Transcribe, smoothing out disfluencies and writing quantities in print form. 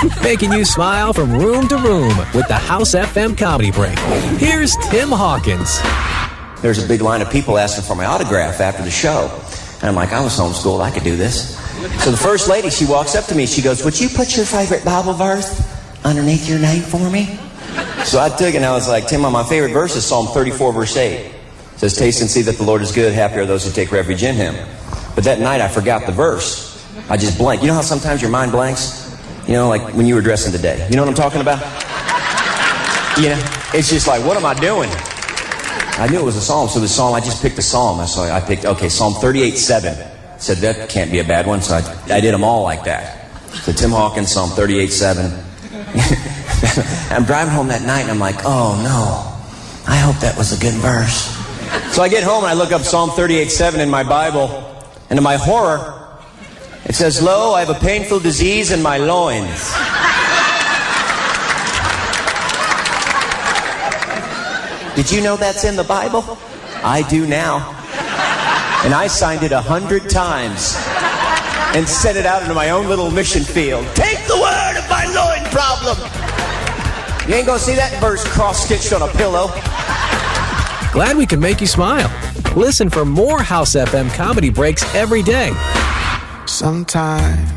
Making you smile from room to room with the House FM Comedy Break. Here's Tim Hawkins. There's a big line of people asking for my autograph after the show. And I'm like, I was homeschooled, I could do this. So the first lady, she walks up to me, she goes, would you put your favorite Bible verse underneath your name for me? So I took it and I was like, Tim, my favorite verse is Psalm 34, verse 8. It says, taste and see that the Lord is good, happy are those who take refuge in him. But that night I forgot the verse. I just blanked. You know how sometimes your mind blanks? You know, like when you were dressing today. You know what I'm talking about? You know, it's just like, what am I doing? I knew it was a psalm, so the psalm, I just picked a psalm. So I picked, okay, Psalm 38:7. Said that can't be a bad one, so I did them all like that. So Tim Hawkins, Psalm 38:7. I'm driving home that night and I'm like, oh no, I hope that was a good verse. So I get home and I look up Psalm 38:7 in my Bible, and to my horror, it says, lo, I have a painful disease in my loins. Did you know that's in the Bible? I do now. And I signed it 100 times and sent it out into my own little mission field. Take the word of my loin problem. You ain't gonna see that verse cross-stitched on a pillow. Glad we could make you smile. Listen for more House FM Comedy Breaks every day. Sometimes